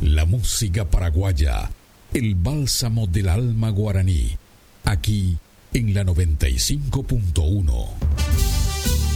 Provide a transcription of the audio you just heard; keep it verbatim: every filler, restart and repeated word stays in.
La música paraguaya, el bálsamo del alma guaraní, aquí en la noventa y cinco punto uno.